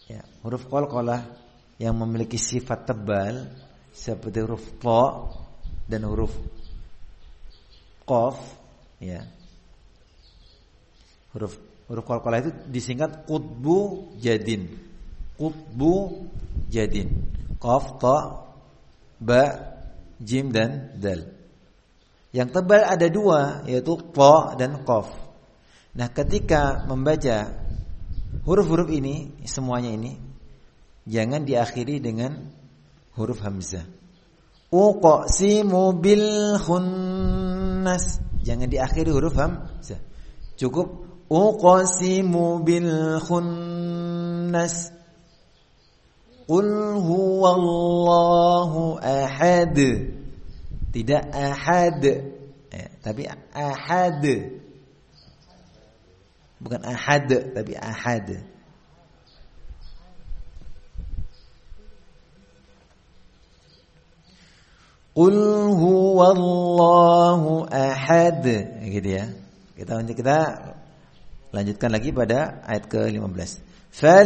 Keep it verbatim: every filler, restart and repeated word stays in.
Ya, huruf qalqalah yang memiliki sifat tebal seperti huruf ta dan huruf qaf, ya. Huruf huruf qalqalah itu disingkat qutbu jadin. Qutbu jadin. Qaf, ta, ba, jim dan dal. Yang tebal ada dua, yaitu ta dan qaf. Nah, ketika membaca huruf-huruf ini, semuanya ini, jangan diakhiri dengan huruf hamzah. Uqsimu bil khunnas. Jangan diakhiri huruf hamzah. Cukup uqsimu bil khunnas. Qul huwallahu ahad. Tidak ahad, eh, tapi ahad. Bukan ahad, tapi ahad. Qul huwallahu ahad, gitu ya. Kita kita lanjutkan lagi pada ayat ke lima belas.